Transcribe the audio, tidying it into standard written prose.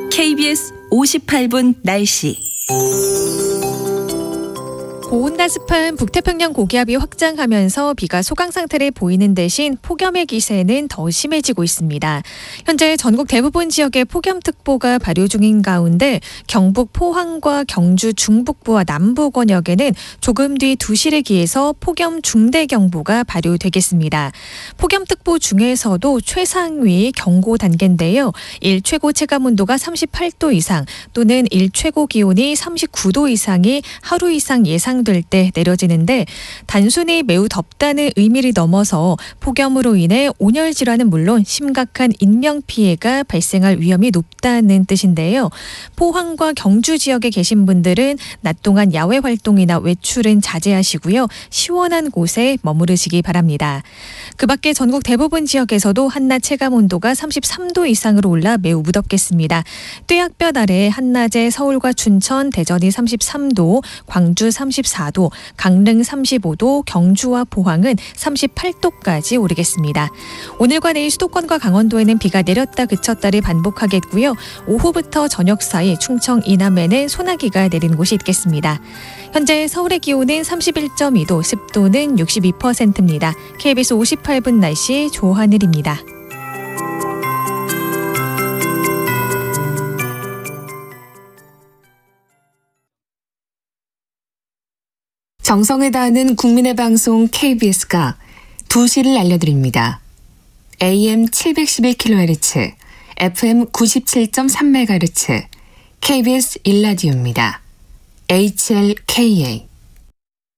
KBS 58분 날씨. 고온다습한 북태평양 고기압이 확장하면서 비가 소강 상태를 보이는 대신 폭염의 기세는 더 심해지고 있습니다. 현재 전국 대부분 지역에 폭염특보가 발효 중인 가운데 경북 포항과 경주 중북부와 남부 권역에는 조금 뒤 2시를 기해서 폭염 중대경보가 발효되겠습니다. 폭염특보 중에서도 최상위 경고 단계인데요. 일 최고 체감온도가 38도 이상 또는 일 최고 기온이 39도 이상이 하루 이상 예상 될 때 내려지는데 단순히 매우 덥다는 의미를 넘어서 폭염으로 인해 온열 질환은 물론 심각한 인명 피해가 발생할 위험이 높다는 뜻인데요. 포항과 경주 지역에 계신 분들은 낮 동안 야외 활동이나 외출은 자제하시고요. 시원한 곳에 머무르시기 바랍니다. 그 밖에 전국 대부분 지역에서도 한낮 체감 온도가 33도 이상으로 올라 매우 무덥겠습니다. 뙤약볕 아래 한낮에 서울과 춘천, 대전이 33도, 광주 34도, 강릉 35도, 경주와 포항은 38도까지 오르겠습니다. 오늘과 내일 수도권과 강원도에는 비가 내렸다 그쳤다를 반복하겠고요. 오후부터 저녁 사이 충청 이남에는 소나기가 내린 곳이 있겠습니다. 현재 서울의 기온은 31.2도, 습도는 62%입니다. KBS 58분 날씨 조하늘입니다. 정성을 다하는 국민의 방송 KBS가 2시를 알려드립니다. AM 711kHz, FM 97.3MHz, KBS 1라디오입니다. HLKA